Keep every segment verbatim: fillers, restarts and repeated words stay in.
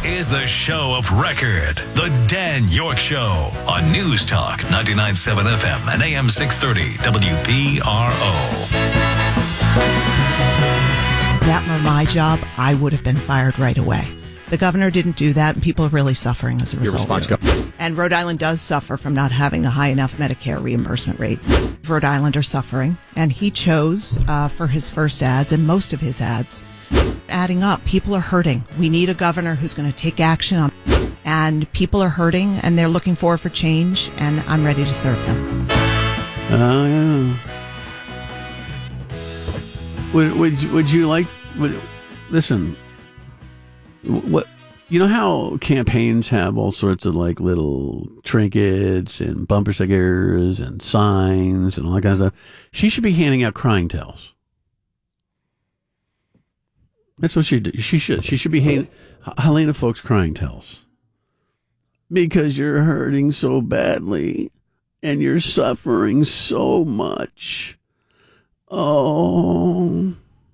is the show of record, The Dan York Show, on News Talk ninety-nine point seven F M and A M six thirty W P R O. If that were my job, I would have been fired right away. The governor didn't do that, and people are really suffering as a result. Your response, go. And Rhode Island does suffer from not having a high enough Medicare reimbursement rate. Rhode Island are suffering, and he chose uh, for his first ads, and most of his ads, adding up. People are hurting. We need a governor who's going to take action on, and people are hurting, and they're looking forward for change, and I'm ready to serve them. Oh, uh, yeah. Would would you, would you like? Would, listen. What you know how campaigns have all sorts of like little trinkets and bumper stickers and signs and all that kind of stuff. She should be handing out crying towels. That's what she she should. She should be handing Helena folks crying towels because you're hurting so badly and you're suffering so much. Oh,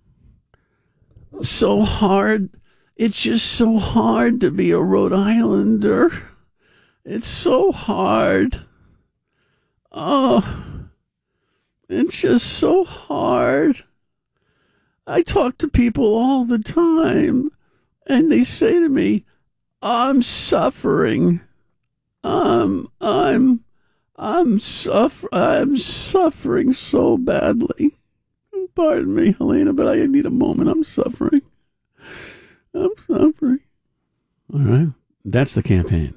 so hard. It's just so hard to be a Rhode Islander. It's so hard. Oh, it's just so hard. I talk to people all the time, and they say to me, I'm suffering. I'm, I'm, I'm, suffer- I'm suffering so badly. Pardon me, Helena, but I need a moment. I'm suffering. I'm suffering. All right. That's the campaign.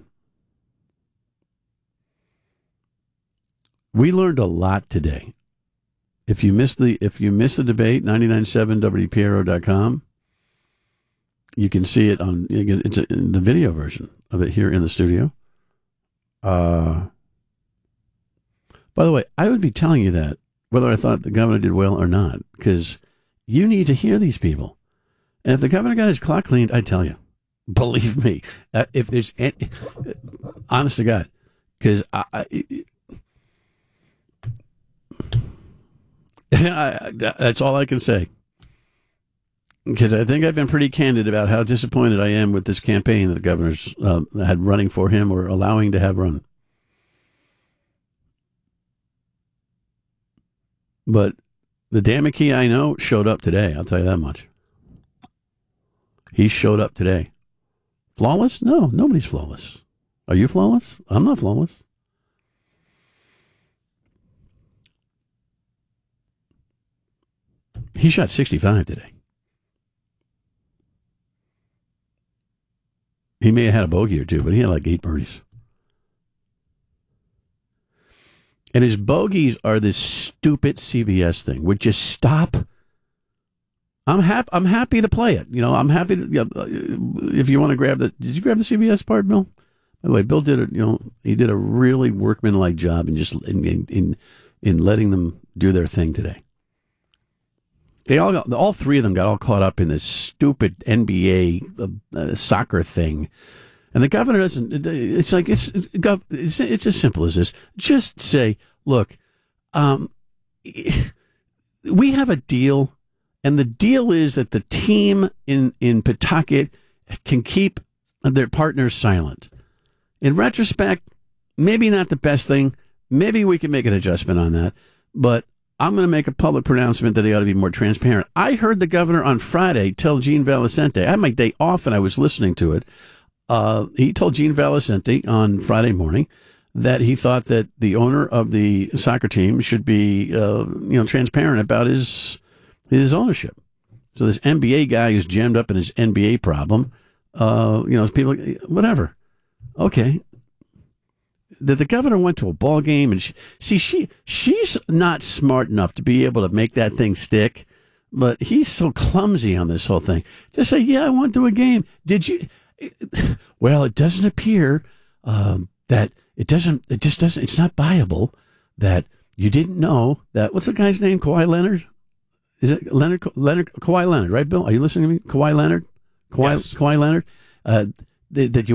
We learned a lot today. If you missed the if you missed the debate, nine nine seven W P R O dot com, you can see it on it's a, the video version of it here in the studio. Uh, by the way, I would be telling you that whether I thought the governor did well or not, because you need to hear these people. And if the governor got his clock cleaned, I tell you, believe me, uh, if there's any, honest to God, because I, I, I, that's all I can say. Because I think I've been pretty candid about how disappointed I am with this campaign that the governor's uh, had running for him or allowing to have run. But the Dan McKee I know showed up today. I'll tell you that much. He showed up today. Flawless? No, nobody's flawless. Are you flawless? I'm not flawless. He shot sixty-five today. He may have had a bogey or two, but he had like eight birdies. And his bogeys are this stupid C B S thing. Would you stop? I'm happy. I'm happy to play it. You know, I'm happy to. You know, if you want to grab the, did you grab the C B S part, Bill? By the way, Bill did it. You know, he did a really workmanlike job in just in in in, in letting them do their thing today. They all got, all three of them got all caught up in this stupid N B A uh, uh, soccer thing, and the governor doesn't. It's like it's it's it's as simple as this. Just say, look, um, we have a deal. And the deal is that the team in, in Pawtucket can keep their partners silent. In retrospect, maybe not the best thing. Maybe we can make an adjustment on that. But I'm going to make a public pronouncement that he ought to be more transparent. I heard the governor on Friday tell Gene Valicente, I had my day off and I was listening to it. Uh, he told Gene Valicente on Friday morning that he thought that the owner of the soccer team should be uh, you know, transparent about his... his ownership. So this N B A guy who's jammed up in his N B A problem, uh, you know, people, whatever. Okay. That the governor went to a ball game and she, see, she, she's not smart enough to be able to make that thing stick, but he's so clumsy on this whole thing. Just say, yeah, I went to a game. Did you? Well, it doesn't appear um, that it doesn't, it just doesn't, it's not viable that you didn't know that, what's the guy's name? Kawhi Leonard? Is it Leonard, Leonard, Kawhi Leonard, right, Bill? Are you listening to me? Kawhi Leonard? Kawhi, yes. Kawhi Leonard? Uh, that you